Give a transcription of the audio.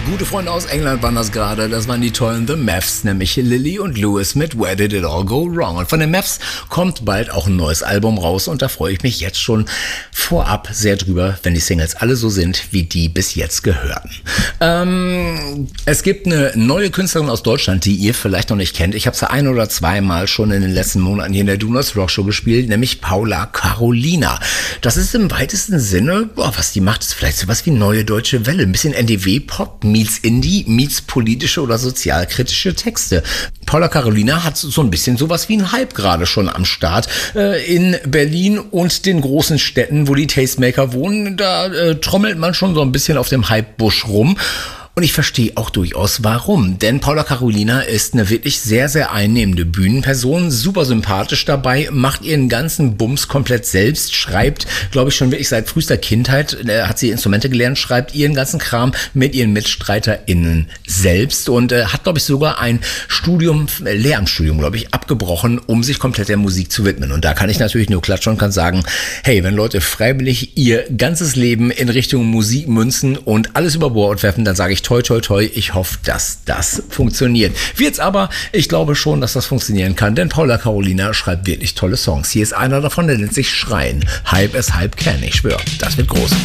Gute Freunde aus England waren das gerade. Das waren die tollen The Mavs, nämlich Lily und Lewis mit Where Did It All Go Wrong. Und von den Mavs kommt bald auch ein neues Album raus und da freue ich mich jetzt schon vorab sehr drüber, wenn die Singles alle so sind, wie die bis jetzt gehörten. Es gibt eine neue Künstlerin aus Deutschland, die ihr vielleicht noch nicht kennt. Ich habe sie ein- oder zweimal schon in den letzten Monaten hier in der Donuts Rock Show gespielt, nämlich Paula Carolina. Das ist im weitesten Sinne, was die macht, ist vielleicht sowas wie Neue Deutsche Welle. Ein bisschen NDW-Pop meets Indie, meets politische oder sozialkritische Texte. Paula Carolina hat so ein bisschen sowas wie einen Hype gerade schon am Start. In Berlin und den großen Städten, wo die Tastemaker wohnen, da trommelt man schon so ein bisschen auf dem Hype-Busch rum. Und ich verstehe auch durchaus warum, denn Paula Carolina ist eine wirklich sehr, sehr einnehmende Bühnenperson, super sympathisch dabei, macht ihren ganzen Bums komplett selbst, schreibt, glaube ich, schon wirklich seit frühester Kindheit, hat sie Instrumente gelernt, schreibt ihren ganzen Kram mit ihren MitstreiterInnen selbst und hat, glaube ich, sogar ein Lehramtsstudium, glaube ich, abgebrochen, um sich komplett der Musik zu widmen. Und da kann ich natürlich nur klatschen und kann sagen, hey, wenn Leute freiwillig ihr ganzes Leben in Richtung Musik münzen und alles über Bord werfen, dann sage ich toi, toi, toi, ich hoffe, dass das funktioniert. Wird's aber, ich glaube schon, dass das funktionieren kann, denn Paula Carolina schreibt wirklich tolle Songs. Hier ist einer davon, der nennt sich Schreien. Hype as Hype can, ich schwöre, das wird groß.